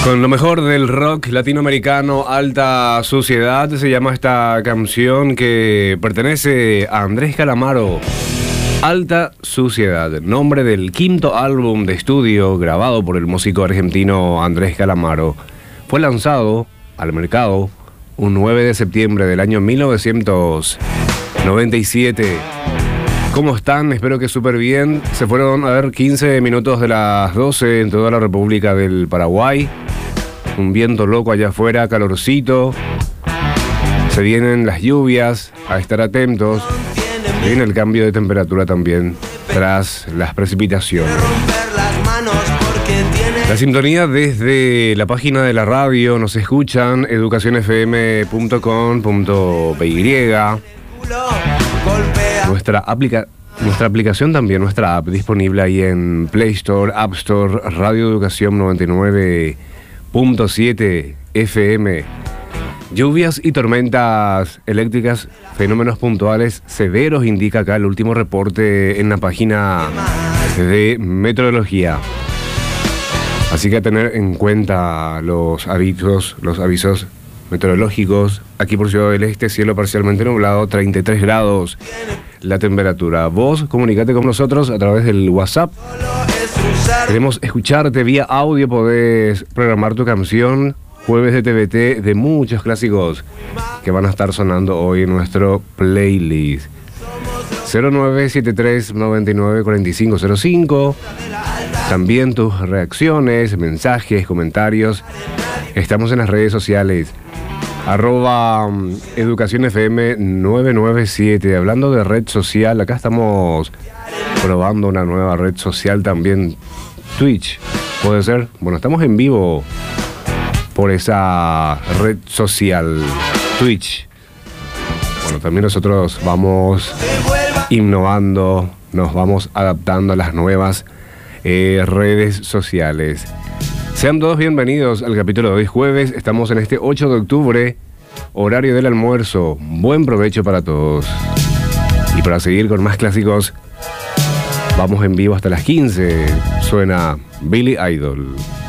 Con lo mejor del rock latinoamericano, Alta Suciedad, se llama esta canción que pertenece a Andrés Calamaro. Alta Suciedad, nombre del quinto álbum de estudio grabado por el músico argentino Andrés Calamaro. Fue lanzado al mercado un 9 de septiembre del año 1997. ¿Cómo están? Espero que súper bien. Se fueron a ver 15 minutos de las 12 en toda la República del Paraguay. Un viento loco allá afuera, calorcito. Se vienen las lluvias, a estar atentos. Se viene el cambio de temperatura también, tras las precipitaciones. La sintonía desde la página de la radio, nos escuchan educacionfm.com.py. Nuestra aplicación también, nuestra app disponible ahí en Play Store, App Store, Radio Educación 99.7 FM. Lluvias y tormentas eléctricas, fenómenos puntuales severos, indica acá el último reporte en la página de meteorología. Así que a tener en cuenta los avisos meteorológicos. Aquí por Ciudad del Este, cielo parcialmente nublado, 33 grados la temperatura. Vos comunicate con nosotros a través del WhatsApp. Queremos escucharte vía audio, podés programar tu canción. Jueves de TVT de muchos clásicos que van a estar sonando hoy en nuestro playlist. 0973 99 4505. También tus reacciones, mensajes, comentarios. Estamos en las redes sociales. @EducaciónFM 997. Hablando de red social, acá estamos probando una nueva red social también. Twitch, ¿puede ser? Bueno, estamos en vivo por esa red social, Twitch. Bueno, también nosotros vamos innovando, nos vamos adaptando a las nuevas redes sociales. Sean todos bienvenidos al capítulo de hoy jueves. Estamos en este 8 de octubre, horario del almuerzo. Buen provecho para todos. Y para seguir con más clásicos, vamos en vivo hasta las 15. Suena Billy Idol.